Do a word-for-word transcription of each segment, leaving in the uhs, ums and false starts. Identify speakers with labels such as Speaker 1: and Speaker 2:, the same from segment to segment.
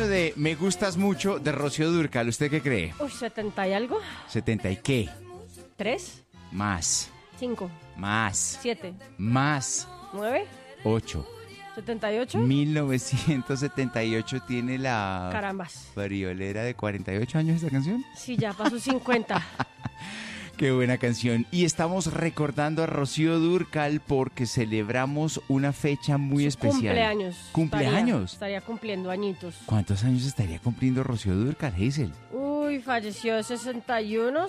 Speaker 1: año de Me Gustas Mucho de Rocío Dúrcal, ¿usted qué cree?
Speaker 2: Uy, setenta y algo.
Speaker 1: ¿setenta y qué?
Speaker 2: ¿Tres?
Speaker 1: Más.
Speaker 2: ¿Cinco?
Speaker 1: Más.
Speaker 2: ¿Siete?
Speaker 1: Más.
Speaker 2: ¿Nueve?
Speaker 1: Ocho.
Speaker 2: ¿setenta y ocho?
Speaker 1: mil novecientos setenta y ocho tiene la
Speaker 2: Carambas.
Speaker 1: friolera de cuarenta y ocho años esta canción.
Speaker 2: Sí, ya pasó cincuenta.
Speaker 1: Qué buena canción. Y estamos recordando a Rocío Dúrcal porque celebramos una fecha muy
Speaker 2: Su
Speaker 1: especial.
Speaker 2: Cumpleaños.
Speaker 1: ¿Cumpleaños?
Speaker 2: Estaría, estaría cumpliendo añitos.
Speaker 1: ¿Cuántos años estaría cumpliendo Rocío Dúrcal, Hazel?
Speaker 2: Uy, falleció de sesenta y uno,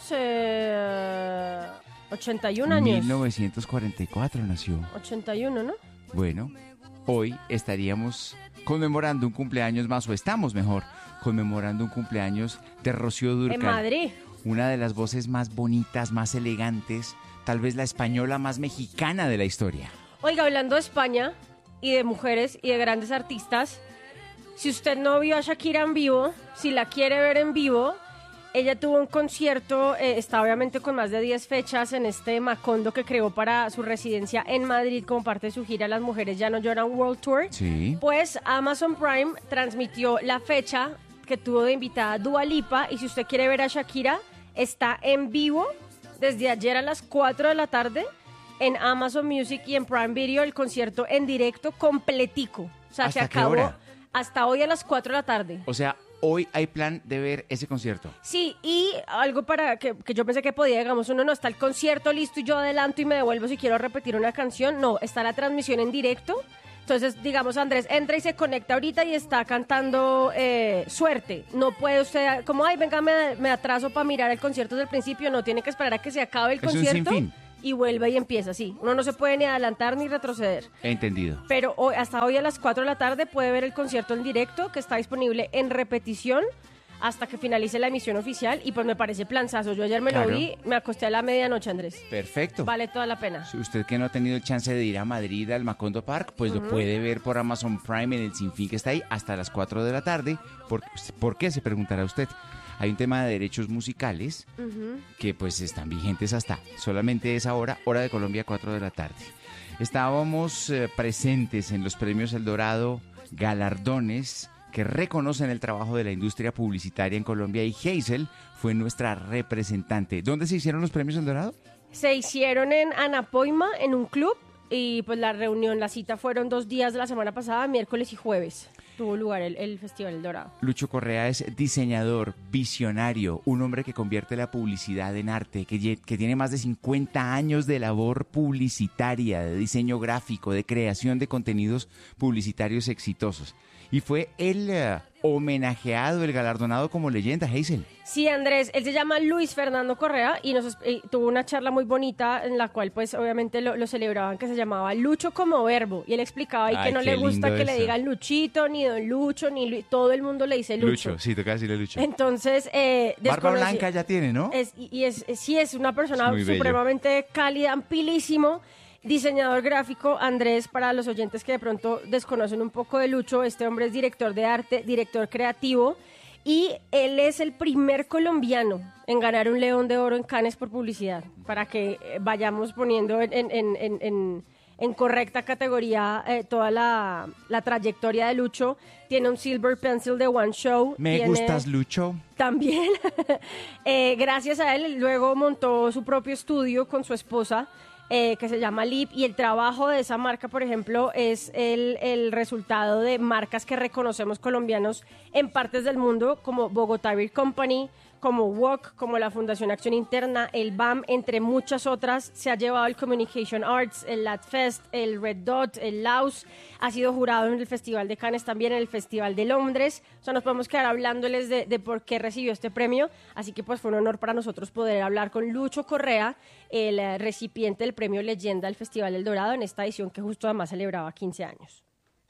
Speaker 2: se... ochenta y un años.
Speaker 1: mil novecientos cuarenta y cuatro nació.
Speaker 2: ochenta y uno, ¿no?
Speaker 1: Bueno, hoy estaríamos conmemorando un cumpleaños más, o estamos mejor, conmemorando un cumpleaños de Rocío Dúrcal.
Speaker 2: En Madrid.
Speaker 1: Una de las voces más bonitas, más elegantes, tal vez la española más mexicana de la historia.
Speaker 2: Oiga, hablando de España y de mujeres y de grandes artistas, si usted no vio a Shakira en vivo, si la quiere ver en vivo, ella tuvo un concierto, eh, está obviamente con más de diez fechas en este Macondo que creó para su residencia en Madrid como parte de su gira Las Mujeres Ya No Lloran World Tour.
Speaker 1: Sí.
Speaker 2: Pues Amazon Prime transmitió la fecha que tuvo de invitada Dua Lipa, y si usted quiere ver a Shakira, está en vivo desde ayer a las cuatro de la tarde en Amazon Music y en Prime Video, el concierto en directo completico. O sea, se
Speaker 1: ¿Hasta qué
Speaker 2: acabó
Speaker 1: hora?
Speaker 2: hasta hoy a las cuatro de la tarde.
Speaker 1: O sea, hoy hay plan de ver ese concierto.
Speaker 2: Sí, y algo para que, que yo pensé que podía, digamos, uno no está el concierto listo y yo adelanto y me devuelvo si quiero repetir una canción. No, está la transmisión en directo. Entonces, digamos, Andrés entra y se conecta ahorita y está cantando eh, Suerte. No puede usted, como, ay, venga, me, me atraso para mirar el concierto desde el principio. No, tiene que esperar a que se acabe el
Speaker 1: Es un
Speaker 2: concierto
Speaker 1: sinfín.
Speaker 2: y vuelve y empieza, sí. Uno no se puede ni adelantar ni retroceder.
Speaker 1: Entendido.
Speaker 2: Pero hoy, hasta hoy a las cuatro de la tarde puede ver el concierto en directo, que está disponible en repetición hasta que finalice la emisión oficial, y pues me parece planzazo. Yo ayer me
Speaker 1: Claro.
Speaker 2: lo vi, me acosté a la medianoche, Andrés.
Speaker 1: Perfecto.
Speaker 2: Vale toda la pena.
Speaker 1: Si usted que no ha tenido el chance de ir a Madrid al Macondo Park, pues
Speaker 2: Ujú.
Speaker 1: lo puede ver por Amazon Prime en el Sinfín que está ahí hasta las cuatro de la tarde. ¿Por, ¿por qué? Se preguntará usted. Hay un tema de derechos musicales
Speaker 2: Ujú.
Speaker 1: que pues están vigentes hasta solamente esa hora, hora de Colombia, cuatro de la tarde. Estábamos eh, presentes en los premios El Dorado, galardones que reconocen el trabajo de la industria publicitaria en Colombia, y Hazel fue nuestra representante. ¿Dónde se hicieron los premios El Dorado?
Speaker 2: Se hicieron en Anapoima, en un club, y pues la reunión, la cita fueron dos días de la semana pasada, miércoles y jueves. Tuvo lugar el, el Festival El Dorado.
Speaker 1: Lucho Correa es diseñador, visionario, un hombre que convierte la publicidad en arte, que, lle- que tiene más de cincuenta años de labor publicitaria, de diseño gráfico, de creación de contenidos publicitarios exitosos. Y fue el eh, homenajeado, el galardonado como leyenda, Hazel.
Speaker 2: Sí, Andrés, él se llama Luis Fernando Correa y nos eh, tuvo una charla muy bonita en la cual pues obviamente lo, lo celebraban, que se llamaba Lucho como verbo, y él explicaba ahí
Speaker 1: Ay,
Speaker 2: que no
Speaker 1: qué
Speaker 2: le gusta
Speaker 1: lindo
Speaker 2: que le
Speaker 1: eso.
Speaker 2: digan Luchito, ni Don Lucho, ni Lu- todo el mundo le dice Lucho.
Speaker 1: sí, toca decirle Lucho.
Speaker 2: Entonces, eh,
Speaker 1: Barba
Speaker 2: desconocí-
Speaker 1: Blanca ya tiene, ¿no?
Speaker 2: Es, y y es, es- sí, es una persona
Speaker 1: Es muy bello.
Speaker 2: supremamente cálida, ampilísimo, diseñador gráfico. Andrés, para los oyentes que de pronto desconocen un poco de Lucho, este hombre es director de arte, director creativo, y él es el primer colombiano en ganar un León de Oro en Cannes por publicidad, para que eh, vayamos poniendo en, en, en, en, en- en correcta categoría eh, toda la, la trayectoria de Lucho. Tiene un Silver Pencil de One Show.
Speaker 1: Me
Speaker 2: tiene-
Speaker 1: gustas, Lucho.
Speaker 2: también, eh, gracias a él, luego montó su propio estudio con su esposa, eh, que se llama Lip, y el trabajo de esa marca, por ejemplo, es el, el resultado de marcas que reconocemos colombianos en partes del mundo, como Bogotá Beer Company, como W O C, como la Fundación Acción Interna, el B A M, entre muchas otras. Se ha llevado el Communication Arts, el LATFest, el Red Dot, el Laus, ha sido jurado en el Festival de Cannes, también en el Festival de Londres. O sea, nos podemos quedar hablándoles de, de por qué recibió este premio, así que pues fue un honor para nosotros poder hablar con Lucho Correa, el eh, recipiente del premio Leyenda del Festival del Dorado, en esta edición que justo además celebraba quince años.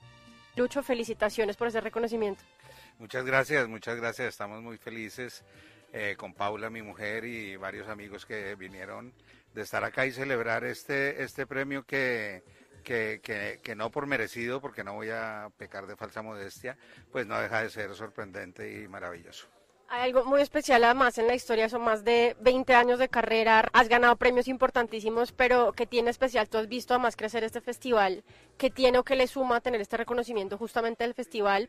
Speaker 2: Lucho, felicitaciones por ese reconocimiento.
Speaker 3: Muchas gracias, muchas gracias. Estamos muy felices eh, con Paula, mi mujer, y varios amigos que vinieron de estar acá y celebrar este, este premio que, que, que, que no por merecido, porque no voy a pecar de falsa modestia, pues no deja de ser sorprendente y maravilloso.
Speaker 2: Hay algo muy especial además en la historia, son más de veinte años de carrera, has ganado premios importantísimos, pero ¿qué tiene especial? Tú has visto además crecer este festival, ¿qué tiene o qué le suma tener este reconocimiento justamente del festival?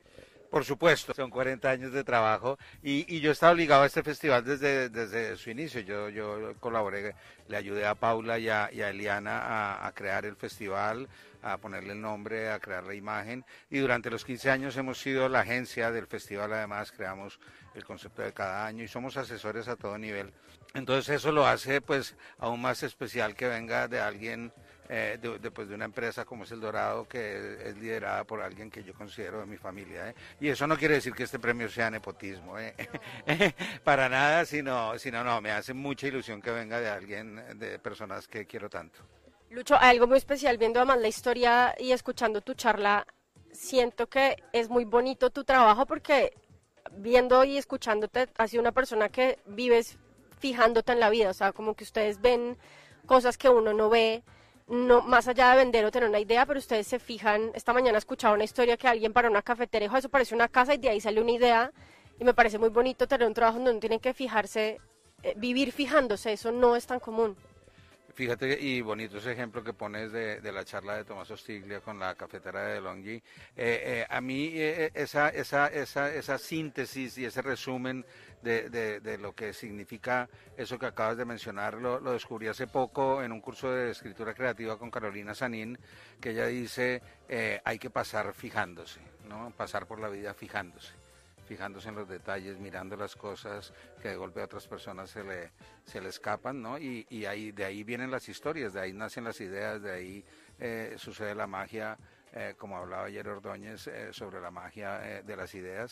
Speaker 3: Por supuesto, son cuarenta años de trabajo y, y yo estaba ligado a este festival desde, desde su inicio. Yo, yo colaboré, le ayudé a Paula y a, y a Eliana a, a crear el festival, a ponerle el nombre, a crear la imagen, y durante los quince años hemos sido la agencia del festival. Además creamos el concepto de cada año y somos asesores a todo nivel. Entonces eso lo hace pues aún más especial que venga de alguien, eh, de, de, pues, de una empresa como es El Dorado, que es liderada por alguien que yo considero de mi familia, ¿eh? Y eso no quiere decir que este premio sea nepotismo, ¿eh? Para nada, sino, sino no, me hace mucha ilusión que venga de alguien, de personas que quiero tanto.
Speaker 2: Lucho, hay algo muy especial viendo además la historia y escuchando tu charla. Siento que es muy bonito tu trabajo porque viendo y escuchándote, has sido una persona que vives fijándote en la vida, o sea, como que ustedes ven cosas que uno no ve, no más allá de vender o tener una idea, pero ustedes se fijan. Esta mañana escuchaba una historia que alguien para una cafetera dijo, eso parece una casa, y de ahí sale una idea, y me parece muy bonito tener un trabajo donde uno tiene que fijarse, eh, vivir fijándose, eso no es tan común.
Speaker 3: Fíjate, y bonito ese ejemplo que pones de, de la charla de Tomás Ostiglia con la cafetera de Longhi. Eh, eh, a mí eh, esa, esa, esa, esa síntesis y ese resumen de, de, de lo que significa eso que acabas de mencionar, lo, lo descubrí hace poco en un curso de escritura creativa con Carolina Sanín, que ella dice, eh, hay que pasar fijándose, ¿no? Pasar por la vida fijándose. fijándose en los detalles, mirando las cosas que de golpe a otras personas se le, se le escapan, ¿no? Y, y ahí, de ahí vienen las historias, de ahí nacen las ideas, de ahí eh, sucede la magia, eh, como hablaba ayer Ordóñez, eh, sobre la magia eh, de las ideas.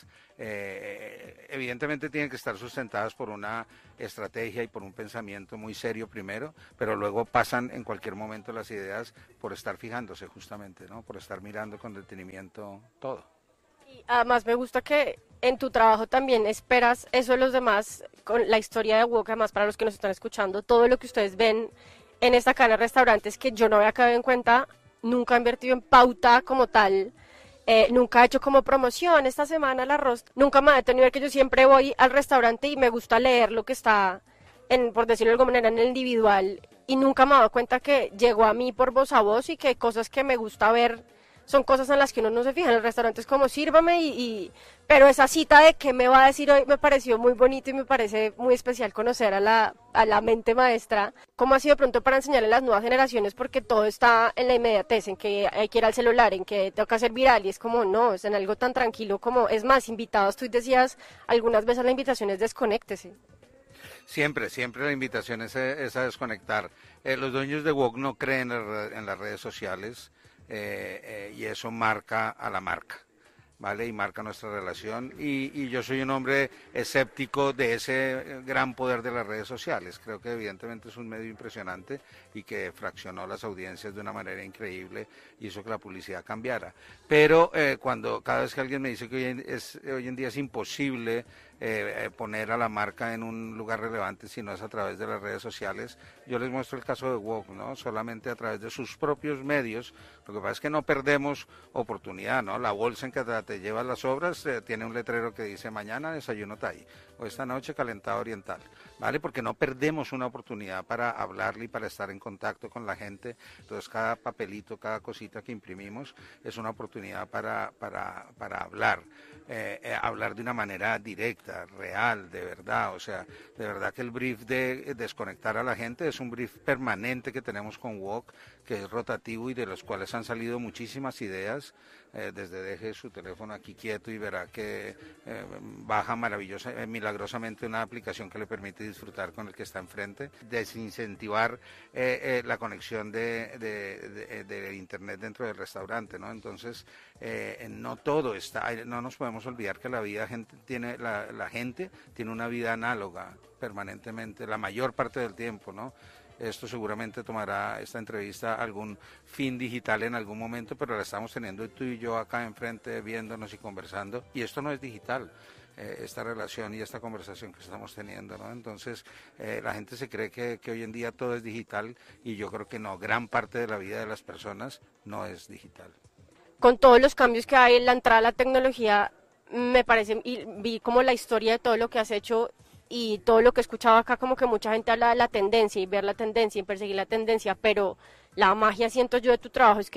Speaker 3: Eh, evidentemente tienen que estar sustentadas por una estrategia y por un pensamiento muy serio primero, pero luego pasan en cualquier momento las ideas por estar fijándose justamente, ¿no? Por estar mirando con detenimiento todo.
Speaker 2: Y además me gusta que en tu trabajo también esperas eso de los demás, con la historia de Wok. Además, para los que nos están escuchando, todo lo que ustedes ven en esta cadena de restaurantes que yo no había caído en cuenta, nunca he invertido en pauta como tal, eh, nunca he hecho como promoción, esta semana el arroz, nunca me ha detenido, que yo siempre voy al restaurante y me gusta leer lo que está, en, por decirlo de alguna manera, en el individual, y nunca me he dado cuenta que llegó a mí por voz a voz y que hay cosas que me gusta ver. Son cosas en las que uno no se fija. En el restaurante es como sírvame y, y... Pero esa cita de qué me va a decir hoy me pareció muy bonito y me parece muy especial conocer a la, a la mente maestra. ¿Cómo ha sido pronto para enseñarle a las nuevas generaciones? Porque todo está en la inmediatez, en que hay que ir al celular, en que toca ser viral, y es como, no, es en algo tan tranquilo como, es más, invitados, tú decías, algunas veces la invitación es desconéctese.
Speaker 3: Siempre, siempre la invitación es, es a desconectar. Eh, los dueños de Wok no creen en, en las redes sociales. Eh, eh, y eso marca a la marca, ¿vale? Y marca nuestra relación, y, y yo soy un hombre escéptico de ese gran poder de las redes sociales. Creo que evidentemente es un medio impresionante y que fraccionó las audiencias de una manera increíble y hizo que la publicidad cambiara. Pero eh, cuando cada vez que alguien me dice que hoy en, es, hoy en día es imposible Eh, poner a la marca en un lugar relevante si no es a través de las redes sociales, yo les muestro el caso de Wok, ¿no? Solamente a través de sus propios medios. Lo que pasa es que no perdemos oportunidad, ¿no? La bolsa en que te llevas las obras eh, tiene un letrero que dice mañana desayuno Thai o esta noche calentado oriental, ¿vale? Porque no perdemos una oportunidad para hablarle y para estar en contacto con la gente. Entonces cada papelito, cada cosita que imprimimos es una oportunidad para, para, para hablar, eh, eh, hablar de una manera directa, real, de verdad. O sea, de verdad que el brief de desconectar a la gente es un brief permanente que tenemos con Wok, que es rotativo y de los cuales han salido muchísimas ideas. Eh, desde deje su teléfono aquí quieto y verá que eh, baja maravillosa, eh, milagrosamente una aplicación que le permite disfrutar con el que está enfrente, desincentivar eh, eh, la conexión de, de, de, de internet dentro del restaurante, ¿no? Entonces, eh, no todo está, no nos podemos olvidar que la vida gente tiene, la, la gente tiene una vida análoga permanentemente, la mayor parte del tiempo, ¿no? Esto seguramente tomará, esta entrevista, algún fin digital en algún momento, pero la estamos teniendo tú y yo acá enfrente, viéndonos y conversando, y esto no es digital, eh, esta relación y esta conversación que estamos teniendo, ¿no? Entonces, eh, la gente se cree que, que hoy en día todo es digital, y yo creo que no, gran parte de la vida de las personas no es digital.
Speaker 2: Con todos los cambios que hay en la entrada a la tecnología, me parece, y vi como la historia de todo lo que has hecho, y todo lo que he escuchado acá, como que mucha gente habla de la tendencia y ver la tendencia y perseguir la tendencia, pero la magia, siento yo, de tu trabajo es que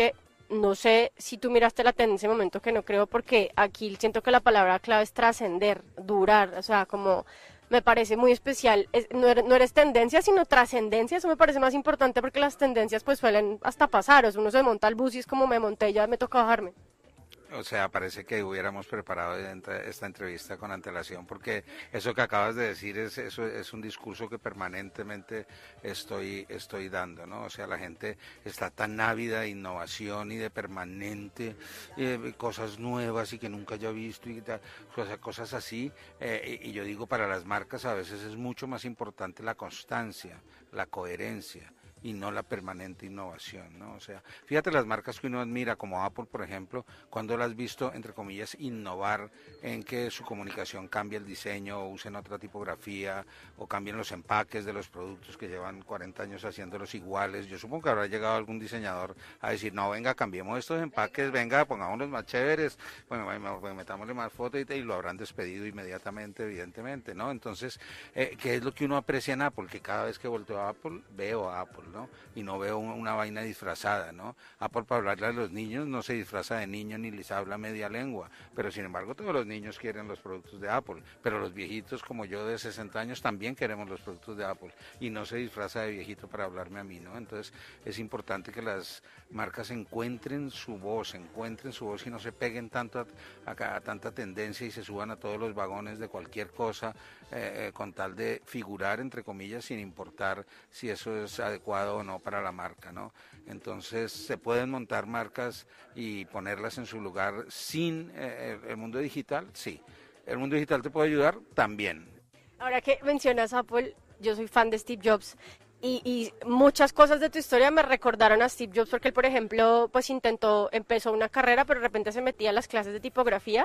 Speaker 4: no sé si tú miraste la tendencia en ese momento, que no creo, porque aquí siento que la palabra clave es trascender, durar, o sea, como me parece muy especial, es, no, eres, no eres tendencia, sino trascendencia, eso me parece más importante porque las tendencias pues suelen hasta pasar, o sea, uno se monta al bus y es como me monté, ya me toca bajarme.
Speaker 3: O sea, parece que hubiéramos preparado esta entrevista con antelación, porque eso que acabas de decir es eso es un discurso que permanentemente estoy estoy dando, ¿no? O sea, la gente está tan ávida de innovación y de permanente eh, cosas nuevas y que nunca haya visto y tal, o sea, cosas así. Eh, y yo digo, para las marcas a veces es mucho más importante la constancia, la coherencia, y no la permanente innovación, ¿no? O sea, fíjate las marcas que uno admira, como Apple, por ejemplo, cuando las has visto, entre comillas, innovar en que su comunicación cambie el diseño, o usen otra tipografía, o cambien los empaques de los productos que llevan cuarenta años haciéndolos iguales. Yo supongo que habrá llegado algún diseñador a decir, no, venga, cambiemos estos empaques, venga, pongámoslos más chéveres, bueno, metámosle más fotos y, y lo habrán despedido inmediatamente, evidentemente, ¿no? Entonces, eh, ¿qué es lo que uno aprecia en Apple? Que cada vez que volteo a Apple, veo a Apple, ¿no? Y no veo una vaina disfrazada, ¿no? Apple, para hablarle a los niños, no se disfraza de niño ni les habla media lengua, pero sin embargo todos los niños quieren los productos de Apple, pero los viejitos como yo de sesenta años también queremos los productos de Apple, y no se disfraza de viejito para hablarme a mí, ¿no? Entonces es importante que las marcas encuentren su voz, encuentren su voz y no se peguen tanto a, a, a tanta tendencia y se suban a todos los vagones de cualquier cosa, eh, eh, con tal de figurar, entre comillas, sin importar si eso es adecuado o no para la marca, ¿no? Entonces se pueden montar marcas y ponerlas en su lugar sin eh, el mundo digital, sí. ¿El mundo digital te puede ayudar? También.
Speaker 4: Ahora que mencionas Apple, yo soy fan de Steve Jobs. Y, y muchas cosas de tu historia me recordaron a Steve Jobs, porque él, por ejemplo, pues intentó, empezó una carrera, pero de repente se metía a las clases de tipografía.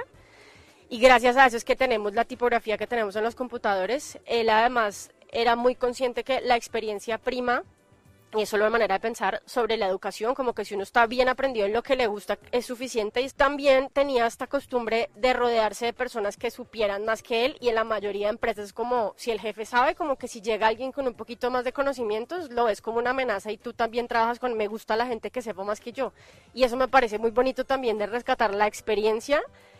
Speaker 4: Y gracias a eso es que tenemos la tipografía que tenemos en los computadores. Él además era muy consciente que la experiencia prima, y es solo una manera de pensar sobre la educación, como que si uno está bien aprendido en lo que le gusta es suficiente. Y también tenía esta costumbre de rodearse de personas que supieran más que él, y en la mayoría de empresas es como si el jefe sabe, como que si llega alguien con un poquito más de conocimientos, lo ves como una amenaza y tú también trabajas con, me gusta la gente que sepa más que yo. Y eso me parece muy bonito también, de rescatar la experiencia,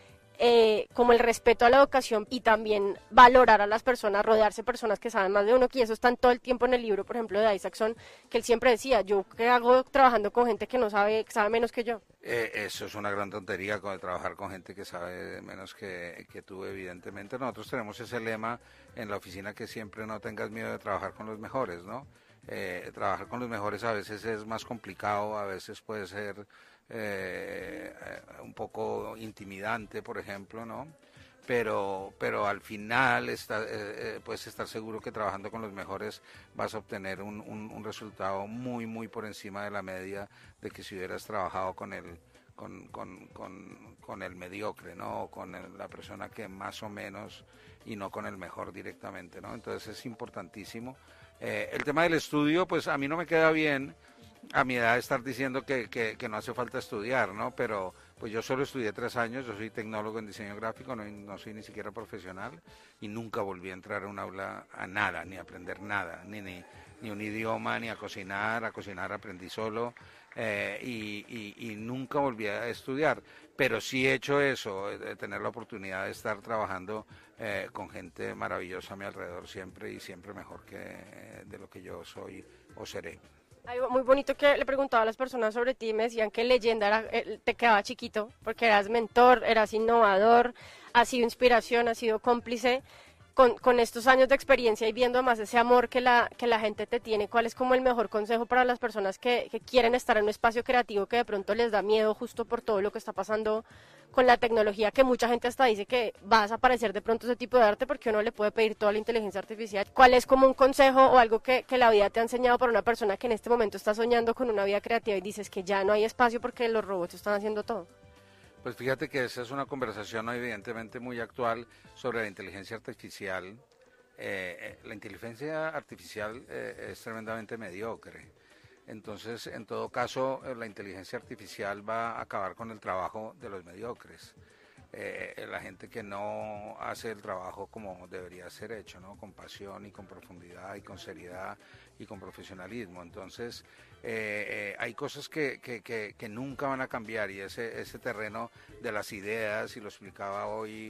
Speaker 4: Eh, como el respeto a la educación, y también valorar a las personas, rodearse de personas que saben más de uno, que eso está todo el tiempo en el libro, por ejemplo, de Isaacson, que él siempre decía, yo qué hago trabajando con gente que no sabe, que sabe menos que yo.
Speaker 3: Eh, eso es una gran tontería, con trabajar con gente que sabe menos que, que tú, evidentemente. Nosotros tenemos ese lema en la oficina, que siempre no tengas miedo de trabajar con los mejores, ¿no? Eh, trabajar con los mejores a veces es más complicado, a veces puede ser Eh, un poco intimidante, por ejemplo, ¿no? Pero, pero al final está, eh, puedes estar seguro que trabajando con los mejores vas a obtener un, un, un resultado muy, muy por encima de la media de que si hubieras trabajado con el, con, con, con, con el mediocre, ¿no? O con el, la persona que más o menos, y no con el mejor directamente, ¿no? Entonces es importantísimo. Eh, el tema del estudio, pues a mí no me queda bien a mi edad estar diciendo que, que, que no hace falta estudiar, ¿no? Pero pues yo solo estudié tres años, yo soy tecnólogo en diseño gráfico, no, no soy ni siquiera profesional, y nunca volví a entrar a un aula a nada, ni a aprender nada, ni, ni, ni un idioma, ni a cocinar, a cocinar aprendí solo, eh, y, y, y nunca volví a estudiar, pero sí he hecho eso, de tener la oportunidad de estar trabajando eh, con gente maravillosa a mi alrededor siempre, y siempre mejor que eh, de lo que yo soy o seré.
Speaker 4: Algo muy bonito que le preguntaba a las personas sobre ti, me decían que leyenda era, eh, te quedaba chiquito, porque eras mentor, eras innovador, has sido inspiración, has sido cómplice. Con, con estos años de experiencia y viendo además ese amor que la, que la gente te tiene, ¿cuál es como el mejor consejo para las personas que, que quieren estar en un espacio creativo que de pronto les da miedo justo por todo lo que está pasando con la tecnología, que mucha gente hasta dice que va a desaparecer de pronto ese tipo de arte porque uno le puede pedir toda la inteligencia artificial? ¿Cuál es como un consejo o algo que, que la vida te ha enseñado para una persona que en este momento está soñando con una vida creativa y dices que ya no hay espacio porque los robots están haciendo todo?
Speaker 3: Pues fíjate que esa es una conversación evidentemente muy actual sobre la inteligencia artificial. Eh, la inteligencia artificial eh, es tremendamente mediocre. Entonces, en todo caso, la inteligencia artificial va a acabar con el trabajo de los mediocres. eh, la gente que no hace el trabajo como debería ser hecho, ¿no? Con pasión y con profundidad y con seriedad y con profesionalismo. Entonces, eh, eh, hay cosas que, que, que, que nunca van a cambiar, y ese, ese terreno de las ideas, y lo explicaba hoy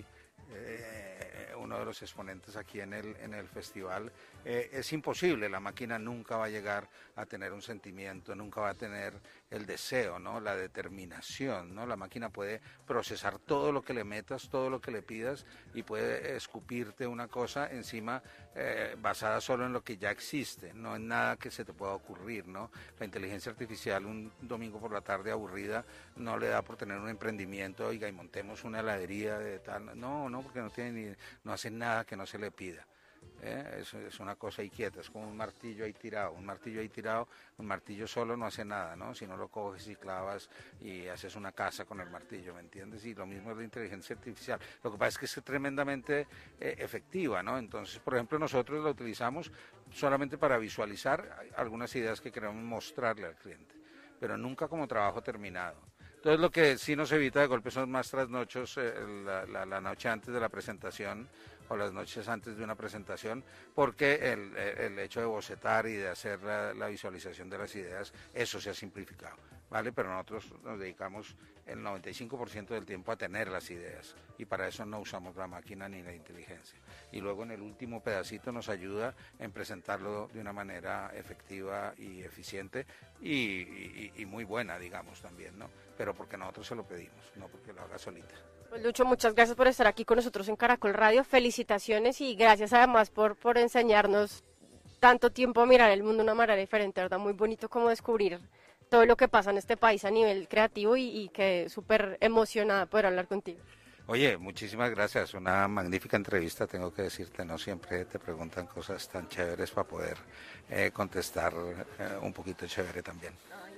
Speaker 3: Eh, uno de los exponentes aquí en el, en el festival, eh, es imposible, la máquina nunca va a llegar a tener un sentimiento, nunca va a tener el deseo, ¿no? La determinación, ¿no? La máquina puede procesar todo lo que le metas, todo lo que le pidas, y puede escupirte una cosa encima eh, basada solo en lo que ya existe, no en nada que se te pueda ocurrir, ¿no? La inteligencia artificial un domingo por la tarde aburrida no le da por tener un emprendimiento, oiga, y montemos una heladería de tal, no, no, porque no tiene ni, no hace nada que no se le pida. ¿Eh? Es, es una cosa ahí quieta, es como un martillo ahí tirado, un martillo ahí tirado, un martillo solo no hace nada, ¿no? Si no lo coges y clavas y haces una casa con el martillo, ¿me entiendes? Y lo mismo es la inteligencia artificial. Lo que pasa es que es tremendamente eh, efectiva, ¿no? Entonces, por ejemplo, nosotros la utilizamos solamente para visualizar algunas ideas que queremos mostrarle al cliente, pero nunca como trabajo terminado. Entonces, lo que sí nos evita de golpe son más trasnochos eh, la, la, la noche antes de la presentación, o las noches antes de una presentación, porque el, el hecho de bocetar y de hacer la, la visualización de las ideas, eso se ha simplificado, ¿vale? Pero nosotros nos dedicamos el noventa y cinco por ciento del tiempo a tener las ideas, y para eso no usamos la máquina ni la inteligencia. Y luego en el último pedacito nos ayuda en presentarlo de una manera efectiva y eficiente, y, y, y muy buena, digamos, también, ¿no? Pero porque nosotros se lo pedimos, no porque lo haga solita.
Speaker 4: Pues Lucho, muchas gracias por estar aquí con nosotros en Caracol Radio, felicitaciones, y gracias además por, por enseñarnos tanto tiempo a mirar el mundo de una manera diferente, ¿verdad? Muy bonito como descubrir todo lo que pasa en este país a nivel creativo, y, y que súper emocionada poder hablar contigo.
Speaker 3: Oye, muchísimas gracias, una magnífica entrevista, tengo que decirte, no siempre te preguntan cosas tan chéveres para poder eh, contestar eh, un poquito chévere también.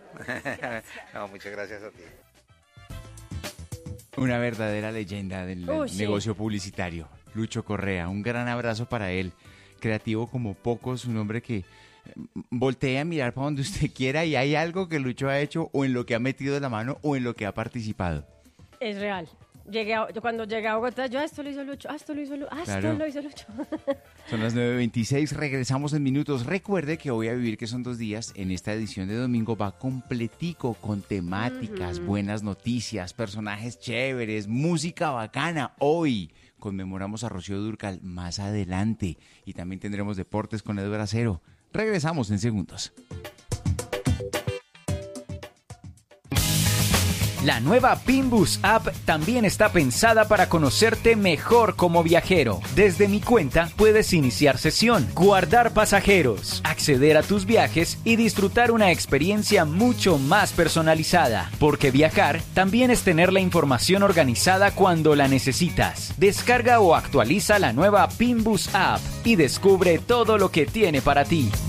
Speaker 3: Ay, no, muchas gracias a ti.
Speaker 1: Una verdadera leyenda del
Speaker 2: Uy,
Speaker 1: negocio
Speaker 2: sí.
Speaker 1: publicitario, Lucho Correa. Un gran abrazo para él, creativo como pocos, un hombre que voltea a mirar para donde usted quiera y hay algo que Lucho ha hecho, o en lo que ha metido la mano, o en lo que ha participado.
Speaker 2: Es real. Llegué a, yo cuando llegué a Bogotá, yo, ah, esto lo hizo Lucho, ah, esto lo hizo Lucho, ah,
Speaker 1: Claro.
Speaker 2: esto lo hizo Lucho.
Speaker 1: Son las nueve veintiséis, regresamos en minutos. Recuerde que Voy a Vivir, que son dos días, en esta edición de domingo va completico con temáticas, buenas noticias, personajes chéveres, música bacana. Hoy conmemoramos a Rocío Dúrcal, más adelante, y también tendremos deportes con Edward Acero. Regresamos en segundos.
Speaker 5: La nueva Pinbus App también está pensada para conocerte mejor como viajero. Desde mi cuenta puedes iniciar sesión, guardar pasajeros, acceder a tus viajes y disfrutar una experiencia mucho más personalizada. Porque viajar también es tener la información organizada cuando la necesitas. Descarga o actualiza la nueva Pinbus App y descubre todo lo que tiene para ti.